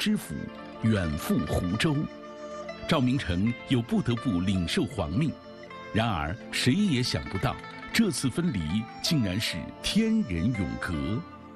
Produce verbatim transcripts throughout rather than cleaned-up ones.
知府，远赴湖州。赵明诚又不得不领受皇命。然而，谁也想不到，这次分离竟然是天人永隔。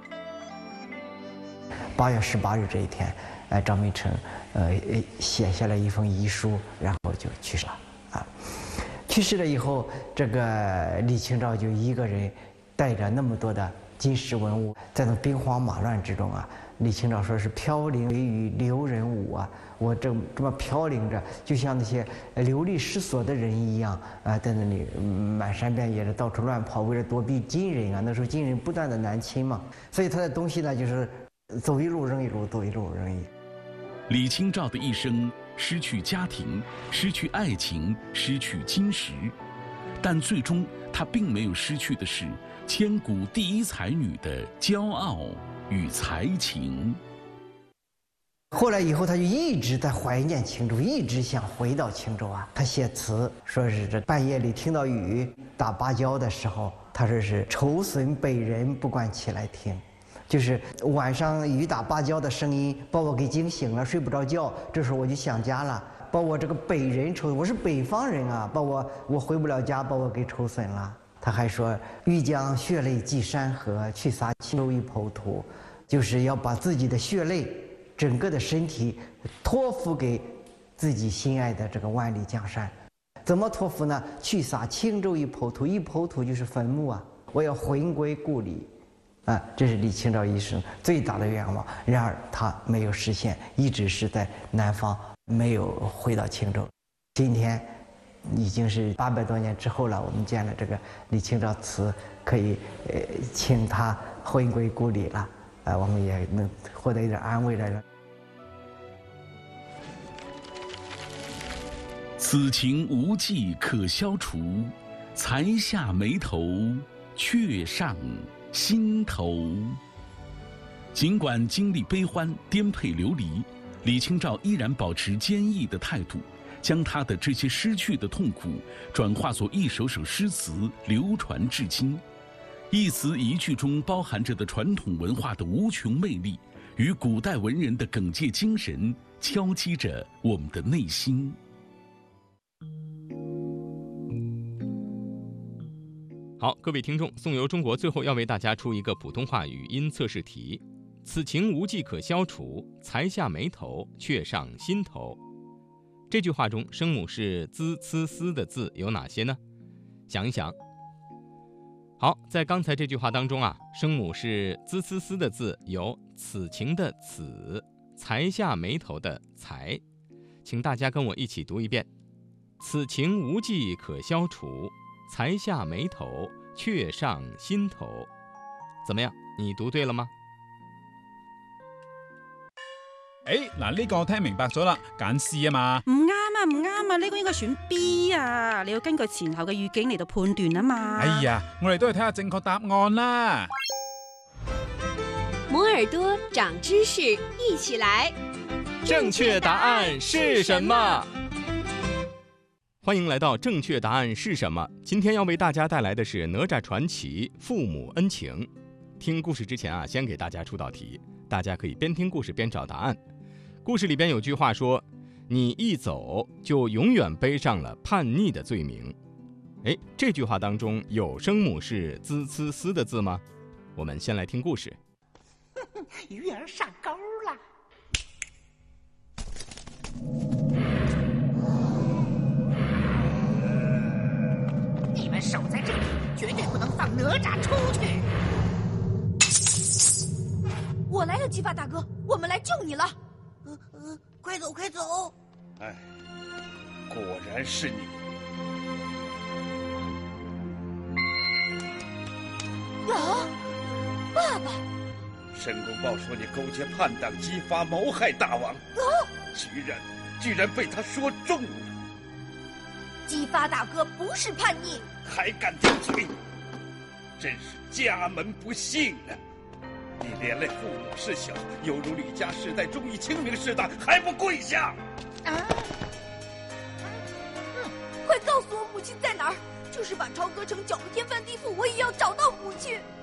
八月十八日这一天，呃，赵明诚呃写下了一封遗书，然后就去世了。啊，去世了以后，这个李清照就一个人带着那么多的金石文物，在那兵荒马乱之中啊，李清照说是飘零随雨留人舞啊，我这这么飘零着，就像那些流离失所的人一样啊，在那里满山遍野的到处乱跑，为了躲避金人啊。那时候金人不断的南侵嘛，所以他的东西呢就是走一路扔一路，走一路扔一路。 李清照的一生失去家庭，失去爱情，失去金石，但最终她并没有失去的是千古第一才女的骄傲与才情。 后来以后，他就一直在怀念青州，一直想回到青州啊。他写词说是这半夜里听到雨打芭蕉的时候，他说是愁损北人不惯起来听，就是晚上雨打芭蕉的声音把我给惊醒了，睡不着觉。这时候我就想家了，把我这个北人愁，我是北方人啊，把我我回不了家，把我给愁损了。他还说欲将血泪寄山河，去洒青州一抔土，就是要把自己的血泪整个的身体托付给自己心爱的这个万里江山。怎么托付呢？去洒青州一抔土，一抔土就是坟墓啊，我要魂归故里啊，这是李清照一生最大的愿望。然而他没有实现，一直是在南方，没有回到青州。今天已经是八百多年之后了，我们见了这个李清照词，可以呃请他魂归故里了，啊，我们也能获得一点安慰来了。 此情无计可消除，才下眉头，却上心头。尽管经历悲欢，颠沛流离，李清照依然保持坚毅的态度，将他的这些失去的痛苦转化作一首首诗词，流传至今。一词一句中包含着的传统文化的无穷魅力，与古代文人的耿介精神敲击着我们的内心。 好，各位听众，颂游中国最后要为大家出一个普通话语音测试题。此情无计可消除，才下眉头，却上心头。这句话中声母是滋、呲、丝的字有哪些呢？想一想。好，在刚才这句话当中啊，声母是滋、呲、丝的字有此情的此，才下眉头的才。请大家跟我一起读一遍：此情无计可消除，才下眉头，却上心头。怎么样？你讀對了嗎？ 誒，嗱呢個我聽明白咗啦，揀 C 啊嘛。 唔啱啊，唔啱啊，呢個應該選 B 啊，你要根據前後嘅語境嚟到判斷啊嘛。 哎呀，我哋都係睇下正確答案啦。 摩耳朵長知識，一起來。 正確答案是什麼？歡迎來到正確答案是什麼？今天要為大家帶來的是哪吒傳奇父母恩情。聽故事之前啊，先給大家出道題，大家可以邊聽故事邊找答案。故事裡邊有句話說，你一走就永遠背上了叛逆的罪名。誒，這句話當中有聲母是滋、呲、絲的字嗎？我們先來聽故事。 魚兒上鈎了。你們守在這裡，絕對不能放哪吒出去。 我來了，姬發大哥，我們來救你了。 呃呃，快走快走！ 哎，果然是你。 啊，爸爸！ 申公豹說你勾結叛黨，激發謀害大王， 啊！ 居然居然被他說中了。 姬發大哥不是叛逆， 還敢頂嘴，真是家門不幸啊！你連累父母事小，猶如李家世代忠義清明似的，還不跪下！ 啊！嗯，快告訴我母親在哪兒，就是把朝歌城攪得天翻地覆，我也要找到母親。